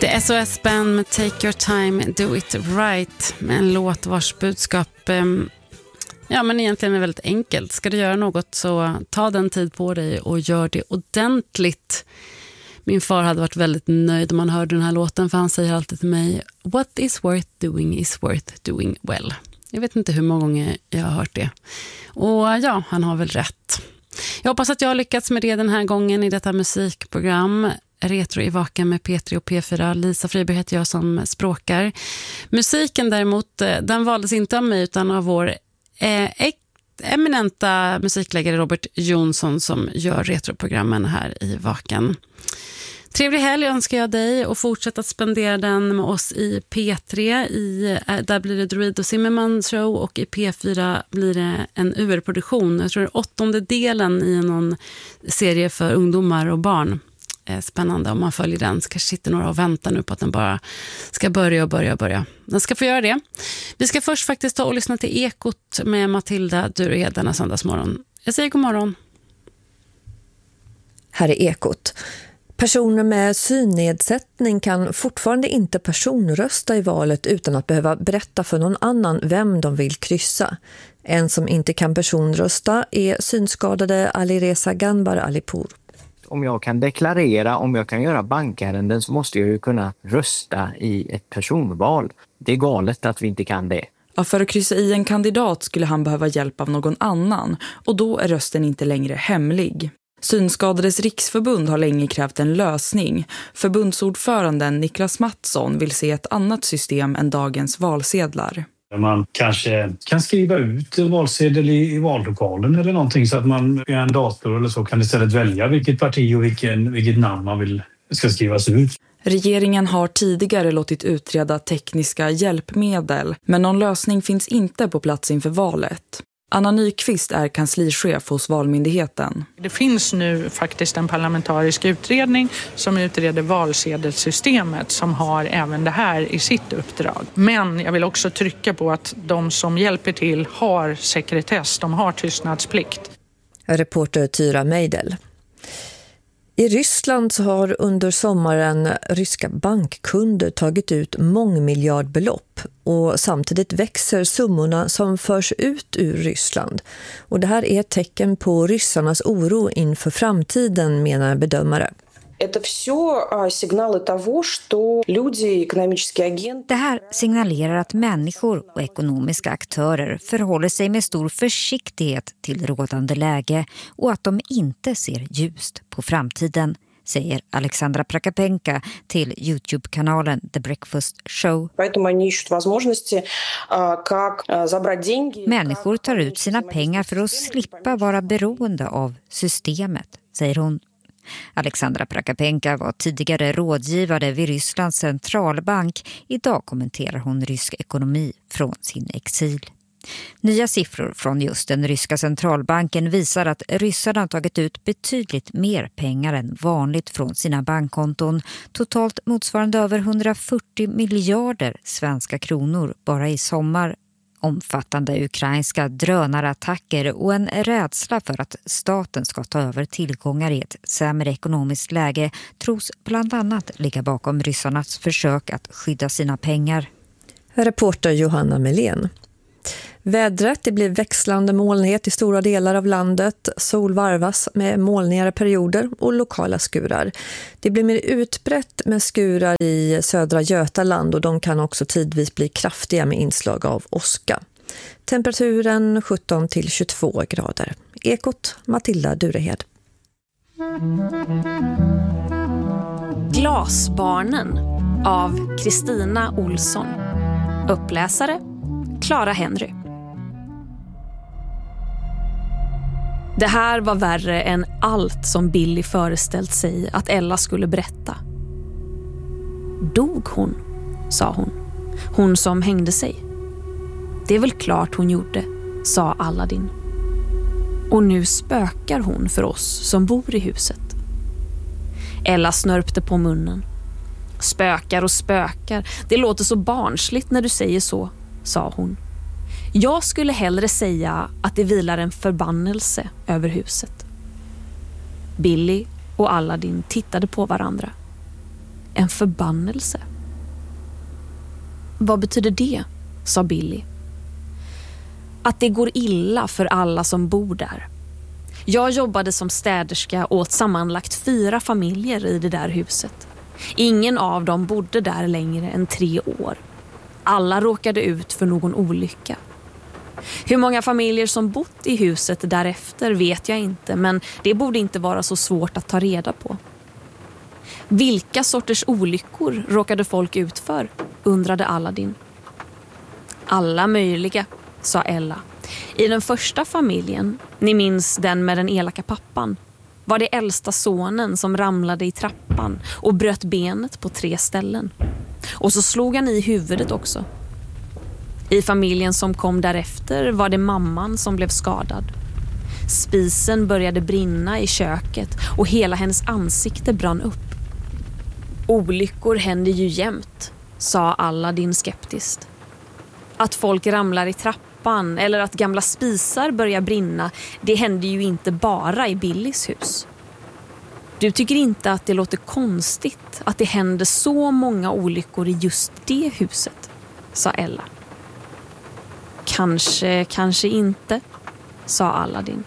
The SOS Band med Take Your Time, Do It Right, med en låt vars budskap men egentligen är väldigt enkelt. Ska du göra något så ta den tid på dig och gör det ordentligt. Min far hade varit väldigt nöjd om man hörde den här låten, för han säger alltid till mig: What is worth doing is worth doing well. Jag vet inte hur många gånger jag har hört det. Och ja, han har väl rätt. Jag hoppas att jag har lyckats med det den här gången i detta musikprogram. Retro i Vaken med P3 och P4. Lisa Friberg heter jag som språkar. Musiken däremot, den valdes inte av mig utan av vår eminenta musikläggare Robert Jonsson, som gör retroprogrammen här i Vaken. Trevlig helg önskar jag dig, och fortsätt att spendera den med oss i P3. Där blir det Druid och Zimmerman show, och i P4 blir det en UR-produktion. Jag tror det är 8:e delen i någon serie för ungdomar och barn. Spännande om man följer den. Så kanske sitter några och väntar nu på att den bara ska börja. Den ska få göra det. Vi ska först faktiskt ta och lyssna till Ekot med Matilda Durehed denna söndagsmorgon. Jag säger god morgon. Här är Ekot. Personer med synnedsättning kan fortfarande inte personrösta i valet utan att behöva berätta för någon annan vem de vill kryssa. En som inte kan personrösta är synskadade Alireza Ganbar Alipur. Om jag kan deklarera, om jag kan göra bankärenden, så måste jag ju kunna rösta i ett personval. Det är galet att vi inte kan det. Ja, för att kryssa i en kandidat skulle han behöva hjälp av någon annan, och då är rösten inte längre hemlig. Synskadades riksförbund har länge krävt en lösning. Förbundsordföranden Niklas Mattsson vill se ett annat system än dagens valsedlar. Man kanske kan skriva ut en valsedel i vallokalen eller någonting, så att man via en dator eller så kan istället välja vilket parti och vilket namn man vill ska skrivas ut. Regeringen har tidigare låtit utreda tekniska hjälpmedel, men någon lösning finns inte på plats inför valet. Anna Nyqvist är kanslichef hos Valmyndigheten. Det finns nu faktiskt en parlamentarisk utredning som utreder valsedelssystemet, som har även det här i sitt uppdrag. Men jag vill också trycka på att de som hjälper till har sekretess, de har tystnadsplikt. Reporter Tyra Meidel. I Ryssland så har under sommaren ryska bankkunder tagit ut mångmiljardbelopp, och samtidigt växer summorna som förs ut ur Ryssland. Och det här är ett tecken på ryssarnas oro inför framtiden, menar bedömare. Det här signalerar att människor och ekonomiska aktörer förhåller sig med stor försiktighet till rådande läge och att de inte ser ljust på framtiden, säger Alexandra Prakapenka till YouTube-kanalen The Breakfast Show. Människor tar ut sina pengar för att slippa vara beroende av systemet, säger hon. Alexandra Prakapenka var tidigare rådgivare vid Rysslands centralbank. Idag kommenterar hon rysk ekonomi från sin exil. Nya siffror från just den ryska centralbanken visar att ryssarna har tagit ut betydligt mer pengar än vanligt från sina bankkonton. Totalt motsvarande över 140 miljarder svenska kronor bara i sommar. Omfattande ukrainska drönarattacker och en rädsla för att staten ska ta över tillgångar i ett sämre ekonomiskt läge tros bland annat ligga bakom ryssarnas försök att skydda sina pengar. Reporter Johanna Melén. Vädret, det blir växlande molnighet i stora delar av landet. Sol varvas med molnigare perioder och lokala skurar. Det blir mer utbrett med skurar i södra Götaland, och de kan också tidvis bli kraftiga med inslag av åska. Temperaturen 17-22 grader. Ekot, Matilda Durehed. Glasbarnen av Kristina Olsson. Uppläsare Clara Henry. Det här var värre än allt som Billy föreställt sig att Ella skulle berätta. Dog hon, sa hon. Hon som hängde sig. Det är väl klart hon gjorde, sa Aladdin. Och nu spökar hon för oss som bor i huset. Ella snörpte på munnen. Spökar och spökar, det låter så barnsligt när du säger så, sa hon. Jag skulle hellre säga att det vilar en förbannelse över huset. Billy och Aladdin tittade på varandra. En förbannelse. Vad betyder det? Sa Billy. Att det går illa för alla som bor där. Jag jobbade som städerska åt sammanlagt 4 familjer i det där huset. Ingen av dem bodde där längre än 3 år. Alla råkade ut för någon olycka. Hur många familjer som bott i huset därefter vet jag inte, men det borde inte vara så svårt att ta reda på. Vilka sorters olyckor råkade folk ut för? Undrade Aladdin. Alla möjliga, sa Ella. I den första familjen, ni minns den med den elaka pappan, var det äldsta sonen som ramlade i trappan och bröt benet på 3 ställen. Och så slog han i huvudet också. I familjen som kom därefter var det mamman som blev skadad. Spisen började brinna i köket och hela hennes ansikte brann upp. Olyckor händer ju jämt, sa Aladdin skeptiskt. Att folk ramlar i trappan eller att gamla spisar börjar brinna, det händer ju inte bara i Billys hus. Du tycker inte att det låter konstigt att det händer så många olyckor i just det huset, sa Ella. Kanske inte, sa Aladdin.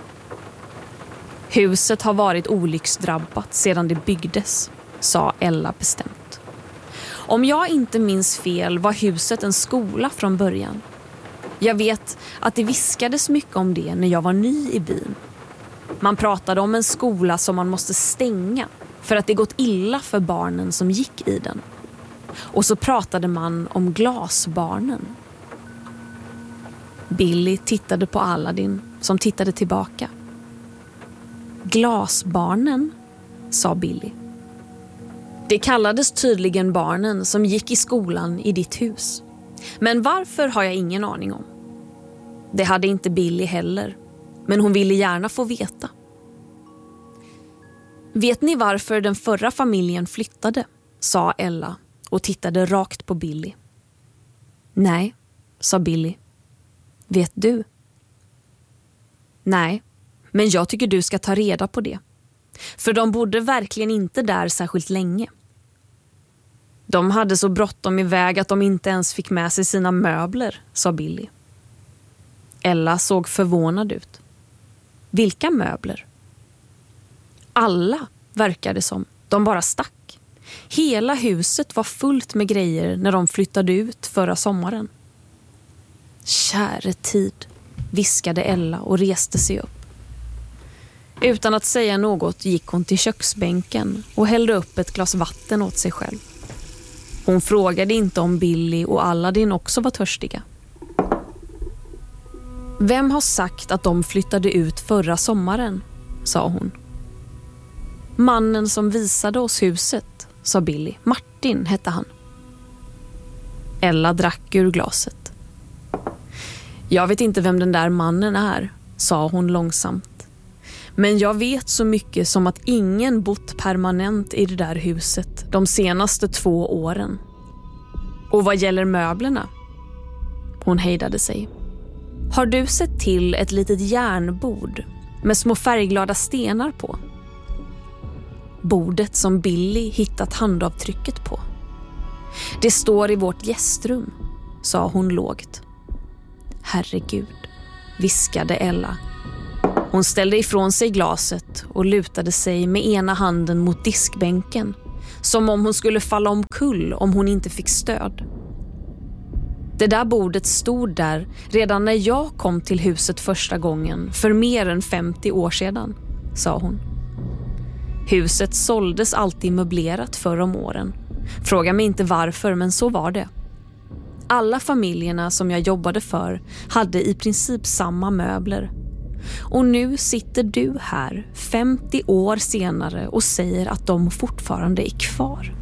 Huset har varit olycksdrabbat sedan det byggdes, sa Ella bestämt. Om jag inte minns fel var huset en skola från början. Jag vet att det viskades mycket om det när jag var ny i byn. Man pratade om en skola som man måste stänga för att det gått illa för barnen som gick i den. Och så pratade man om glasbarnen. Billy tittade på Aladdin som tittade tillbaka. Glasbarnen, sa Billy. Det kallades tydligen barnen som gick i skolan i ditt hus. Men varför har jag ingen aning om. Det hade inte Billy heller, men hon ville gärna få veta. Vet ni varför den förra familjen flyttade? Sa Ella och tittade rakt på Billy. Nej, sa Billy. Vet du? Nej, men jag tycker du ska ta reda på det. För de bodde verkligen inte där särskilt länge. De hade så bråttom iväg att de inte ens fick med sig sina möbler, sa Billy. Ella såg förvånad ut. Vilka möbler? Alla, verkade som. De bara stack. Hela huset var fullt med grejer när de flyttade ut förra sommaren. Käre tid, viskade Ella och reste sig upp. Utan att säga något gick hon till köksbänken och hällde upp ett glas vatten åt sig själv. Hon frågade inte om Billy och Aladdin också var törstiga. Vem har sagt att de flyttade ut förra sommaren? Sa hon. Mannen som visade oss huset, sa Billy. Martin hette han. Ella drack ur glaset. Jag vet inte vem den där mannen är, sa hon långsamt. Men jag vet så mycket som att ingen bott permanent i det där huset de senaste 2 åren. Och vad gäller möblerna? Hon hejdade sig. Har du sett till ett litet järnbord med små färgglada stenar på? Bordet som Billy hittat handavtrycket på. Det står i vårt gästrum, sa hon lågt. Herregud, viskade Ella. Hon ställde ifrån sig glaset och lutade sig med ena handen mot diskbänken, som om hon skulle falla omkull om hon inte fick stöd. Det där bordet stod där redan när jag kom till huset första gången för mer än 50 år sedan, sa hon. Huset såldes alltid möblerat förr om åren. Fråga mig inte varför, men så var det. Alla familjerna som jag jobbade för hade i princip samma möbler. Och nu sitter du här 50 år senare och säger att de fortfarande är kvar.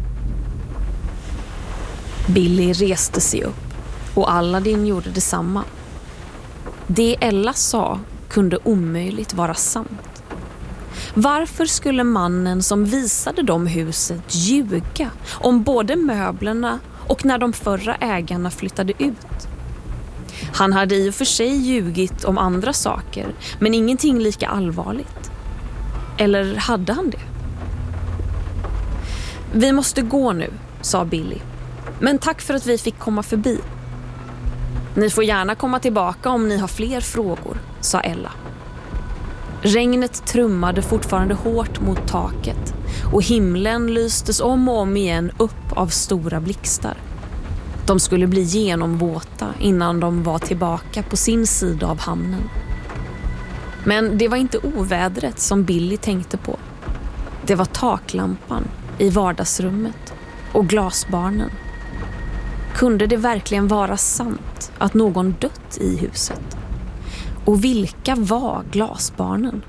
Billy reste sig upp och Aladdin gjorde detsamma. Det Ella sa kunde omöjligt vara sant. Varför skulle mannen som visade dem huset ljuga om både möblerna och när de förra ägarna flyttade ut? Han hade i och för sig ljugit om andra saker, men ingenting lika allvarligt. Eller hade han det? Vi måste gå nu, sa Billy. Men tack för att vi fick komma förbi. Ni får gärna komma tillbaka om ni har fler frågor, sa Ella. Regnet trummade fortfarande hårt mot taket och himlen lystes om och om igen upp av stora blixtar. De skulle bli genomvåta innan de var tillbaka på sin sida av hamnen. Men det var inte ovädret som Billy tänkte på. Det var taklampan i vardagsrummet och glasbarnen. Kunde det verkligen vara sant att någon dött i huset? Och vilka var glasbarnen?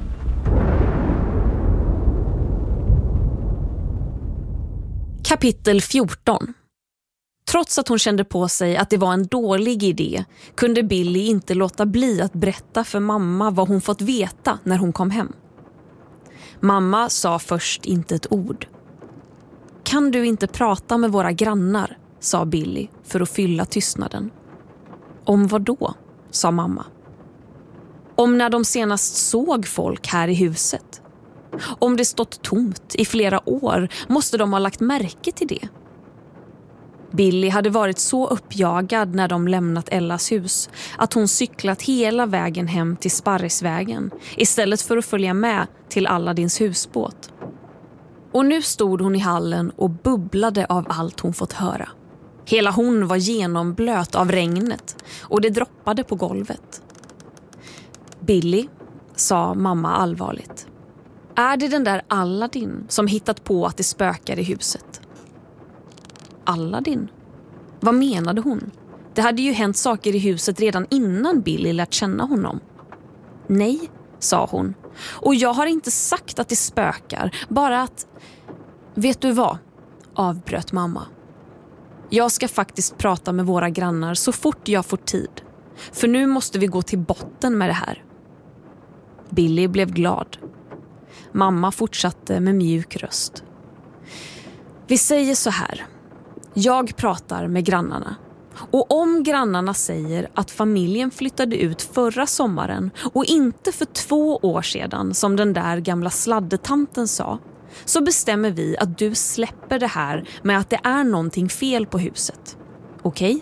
Kapitel 14. Trots att hon kände på sig att det var en dålig idé kunde Billy inte låta bli att berätta för mamma vad hon fått veta när hon kom hem. Mamma sa först inte ett ord. Kan du inte prata med våra grannar, sa Billy för att fylla tystnaden. Om vad då, sa mamma. Om när de senast såg folk här i huset. Om det stått tomt i flera år måste de ha lagt märke till det. Billy hade varit så uppjagad när de lämnat Ellas hus att hon cyklat hela vägen hem till Sparrisvägen istället för att följa med till Aladdins husbåt. Och nu stod hon i hallen och bubblade av allt hon fått höra. Hela hon var genomblöt av regnet och det droppade på golvet. Billy, sa mamma allvarligt. Är det den där Aladdin som hittat på att det spökar i huset? Aladdin? Vad menade hon? Det hade ju hänt saker i huset redan innan Billy lärt känna honom. Nej, sa hon. Och jag har inte sagt att det spökar, bara att... Vet du vad? Avbröt mamma. Jag ska faktiskt prata med våra grannar så fort jag får tid. För nu måste vi gå till botten med det här. Billy blev glad. Mamma fortsatte med mjuk röst. Vi säger så här. Jag pratar med grannarna. Och om grannarna säger att familjen flyttade ut förra sommaren och inte för 2 år sedan som den där gamla sladdetanten sa, så bestämmer vi att du släpper det här med att det är någonting fel på huset. Okej?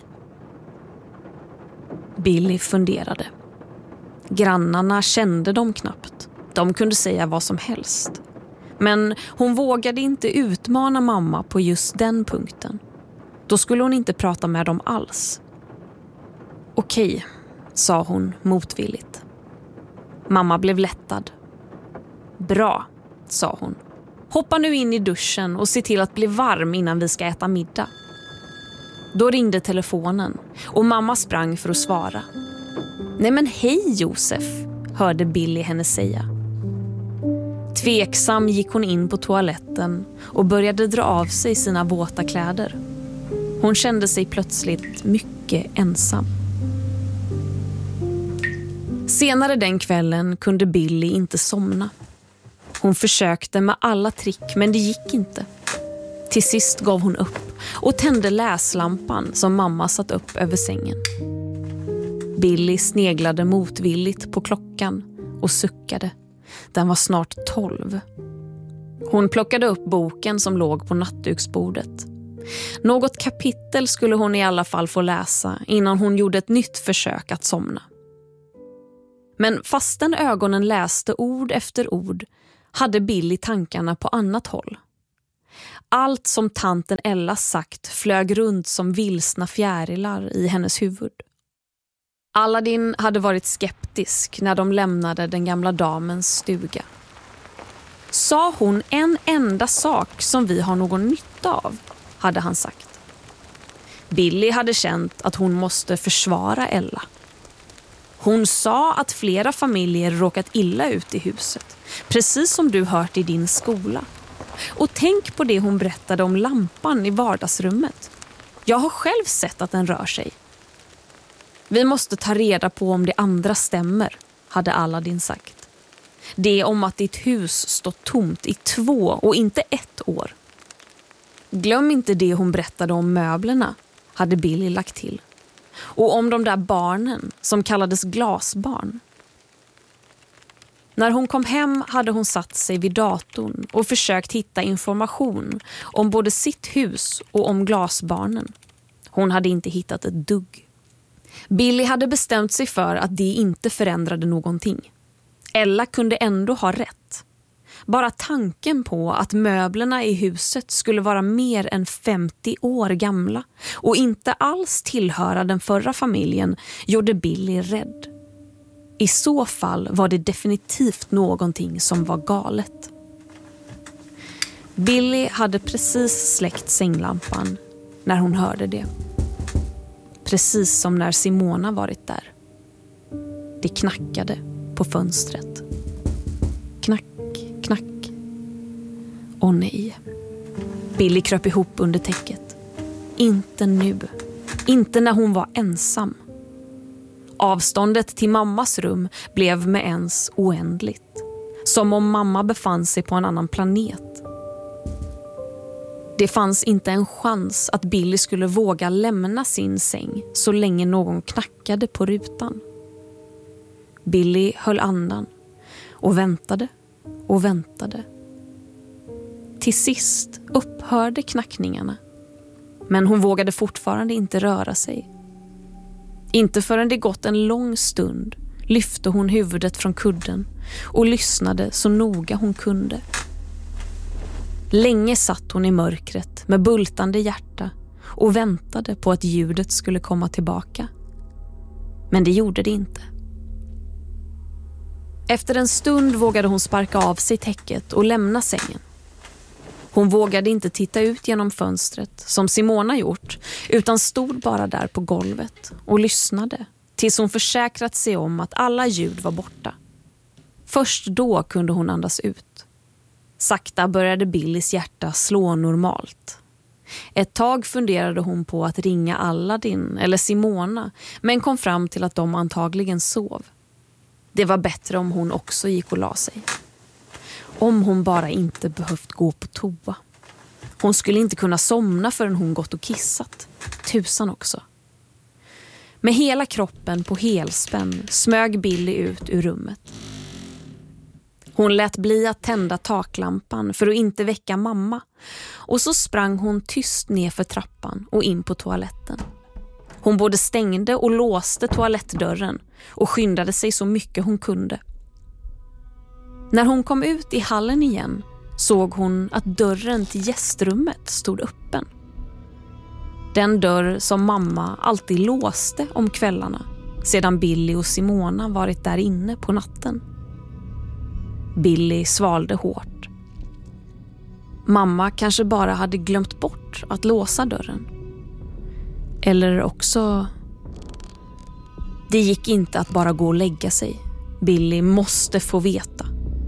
Billy funderade. Grannarna kände dem knappt. De kunde säga vad som helst. Men hon vågade inte utmana mamma på just den punkten. Då skulle hon inte prata med dem alls. Okej, sa hon motvilligt. Mamma blev lättad. Bra, sa hon. Hoppa nu in i duschen och se till att bli varm innan vi ska äta middag. Då ringde telefonen och mamma sprang för att svara. Nej men hej Josef, hörde Billy henne säga. Tveksam gick hon in på toaletten och började dra av sig sina våta kläder. Hon kände sig plötsligt mycket ensam. Senare den kvällen kunde Billy inte somna. Hon försökte med alla trick men det gick inte. Till sist gav hon upp och tände läslampan som mamma satt upp över sängen. Billy sneglade motvilligt på klockan och suckade. Den var snart 12. Hon plockade upp boken som låg på nattduksbordet. Något kapitel skulle hon i alla fall få läsa innan hon gjorde ett nytt försök att somna. Men fastän ögonen läste ord efter ord hade Billy tankarna på annat håll. Allt som tanten Ella sagt flög runt som vilsna fjärilar i hennes huvud. Aladdin hade varit skeptisk när de lämnade den gamla damens stuga. Sa hon en enda sak som vi har någon nytta av, hade han sagt. Billy hade känt att hon måste försvara Ella. Hon sa att flera familjer råkat illa ut i huset, precis som du hört i din skola. Och tänk på det hon berättade om lampan i vardagsrummet. Jag har själv sett att den rör sig. Vi måste ta reda på om det andra stämmer, hade Aladdin sagt. Det är om att ditt hus stått tomt i 2 och inte 1 år. Glöm inte det hon berättade om möblerna, hade Billy lagt till. Och om de där barnen som kallades glasbarn. När hon kom hem hade hon satt sig vid datorn och försökt hitta information om både sitt hus och om glasbarnen. Hon hade inte hittat ett dugg. Billy hade bestämt sig för att det inte förändrade någonting. Ella kunde ändå ha rätt. Bara tanken på att möblerna i huset skulle vara mer än 50 år gamla och inte alls tillhöra den förra familjen gjorde Billy rädd. I så fall var det definitivt någonting som var galet. Billy hade precis släckt sänglampan när hon hörde det. Precis som när Simona varit där. Det knackade på fönstret. Knack, knack. Åh nej. Billy kröp ihop under täcket. Inte nu. Inte när hon var ensam. Avståndet till mammas rum blev med ens oändligt. Som om mamma befann sig på en annan planet. Det fanns inte en chans att Billy skulle våga lämna sin säng så länge någon knackade på rutan. Billy höll andan och väntade och väntade. Till sist upphörde knackningarna, men hon vågade fortfarande inte röra sig. Inte förrän det gått en lång stund lyfte hon huvudet från kudden och lyssnade så noga hon kunde. Länge satt hon i mörkret med bultande hjärta och väntade på att ljudet skulle komma tillbaka. Men det gjorde det inte. Efter en stund vågade hon sparka av sig täcket och lämna sängen. Hon vågade inte titta ut genom fönstret som Simona gjort, utan stod bara där på golvet och lyssnade tills hon försäkrat sig om att alla ljud var borta. Först då kunde hon andas ut. Sakta började Billys hjärta slå normalt. Ett tag funderade hon på att ringa Aladdin eller Simona, men kom fram till att de antagligen sov. Det var bättre om hon också gick och la sig. Om hon bara inte behövt gå på toa. Hon skulle inte kunna somna förrän hon gått och kissat. Tusan också. Med hela kroppen på helspänn smög Billy ut ur rummet. Hon lät bli att tända taklampan för att inte väcka mamma. Och så sprang hon tyst ner för trappan och in på toaletten. Hon både stängde och låste toalettdörren och skyndade sig så mycket hon kunde. När hon kom ut i hallen igen såg hon att dörren till gästrummet stod öppen. Den dörr som mamma alltid låste om kvällarna sedan Billy och Simona varit där inne på natten. Billy svalde hårt. Mamma kanske bara hade glömt bort att låsa dörren. Eller också... Det gick inte att bara gå och lägga sig. Billy måste få veta.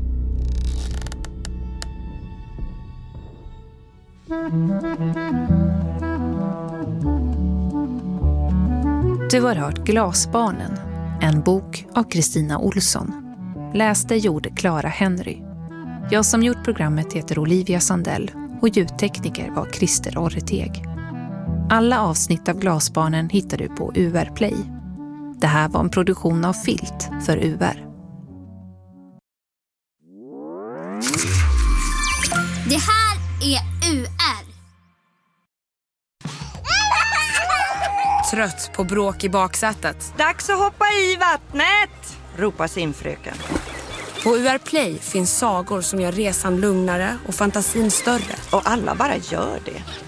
Du har hört Glasbarnen, en bok av Kristina Olsson. Läste gjorde Clara Henry. Jag som gjort programmet heter Olivia Sandell och ljudtekniker var Christer Orreteg. Alla avsnitt av Glasbarnen hittar du på UR Play. Det här var en produktion av Filt för UR. Det här är UR. Trött på bråk i baksätet. Dags att hoppa i vattnet, ropar simfröken. På UR Play finns sagor som gör resan lugnare och fantasin större. Och alla bara gör det.